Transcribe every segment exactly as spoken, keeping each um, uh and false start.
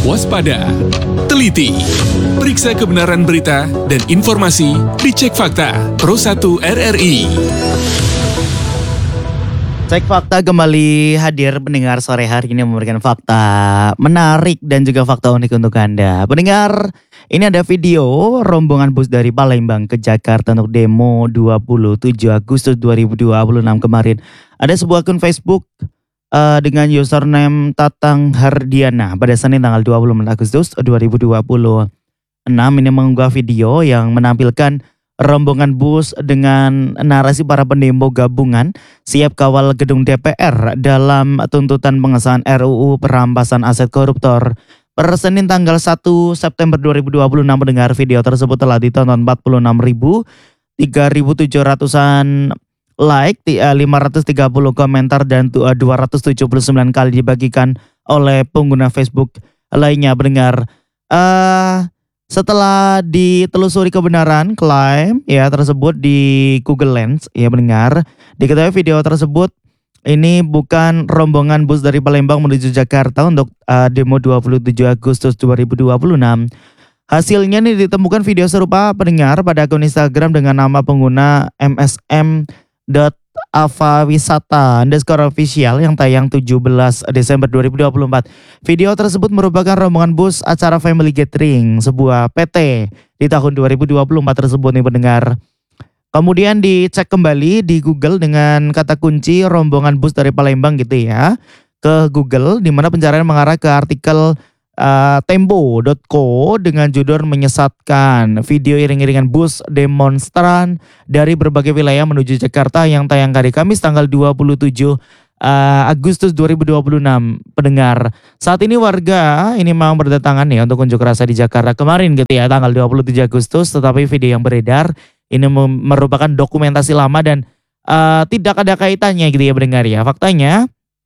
waspada, teliti, periksa kebenaran berita dan informasi dicek fakta Pro satu R R I. Cek Fakta kembali hadir pendengar sore hari ini memberikan fakta menarik dan juga fakta unik untuk Anda. Pendengar, ini ada video rombongan bus dari Palembang ke Jakarta untuk demo dua puluh tujuh Agustus dua ribu dua puluh enam kemarin. Ada sebuah akun Facebook uh, dengan username Tatang Hardiana pada Senin tanggal dua puluh empat Agustus dua ribu dua puluh enam ini mengunggah video yang menampilkan rombongan bus dengan narasi para pendemo gabungan siap kawal gedung D P R dalam tuntutan pengesahan R U U perampasan aset koruptor. Per Senin tanggal satu September dua ribu dua puluh enam pendengar, video tersebut telah ditonton empat puluh enam ribu tiga ribu tujuh ratusan like, lima ratus tiga puluh komentar dan dua ratus tujuh puluh sembilan kali dibagikan oleh pengguna Facebook lainnya pendengar. Uh, Setelah ditelusuri kebenaran klaim ya tersebut di Google Lens ya pendengar, diketahui video tersebut ini bukan rombongan bus dari Palembang menuju Jakarta untuk uh, demo dua puluh tujuh Agustus dua ribu dua puluh enam. Hasilnya nih ditemukan video serupa pendengar pada akun Instagram dengan nama pengguna m s m dot avawisata underscore official yang tayang tujuh belas Desember dua ribu dua puluh empat. Video tersebut merupakan rombongan bus acara Family Gathering, sebuah P T di tahun dua ribu dua puluh empat tersebut nih pendengar. Kemudian dicek kembali di Google dengan kata kunci rombongan bus dari Palembang gitu ya ke Google, di mana pencarian mengarah ke artikel Uh, tempo dot co dengan judul menyesatkan video iring-iringan bus demonstran dari berbagai wilayah menuju Jakarta yang tayang hari Kamis tanggal dua puluh tujuh uh, Agustus dua ribu dua puluh enam pendengar. Saat ini warga ini memang berdatangan ya untuk unjuk rasa di Jakarta kemarin gitu ya tanggal dua puluh tujuh Agustus, tetapi video yang beredar ini merupakan dokumentasi lama dan uh, tidak ada kaitannya gitu ya pendengar ya. Faktanya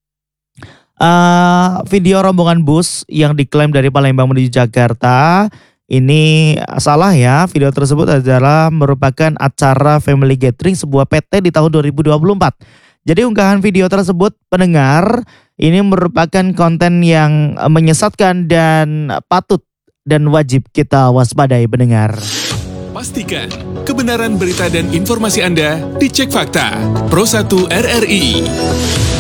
Uh, video rombongan bus yang diklaim dari Palembang menuju Jakarta ini salah ya. Video tersebut adalah merupakan acara Family Gathering, sebuah P T di tahun dua ribu dua puluh empat. Jadi unggahan video tersebut pendengar ini merupakan konten yang menyesatkan dan patut dan wajib kita waspadai pendengar. Pastikan kebenaran berita dan informasi Anda dicek fakta Pro satu R R I.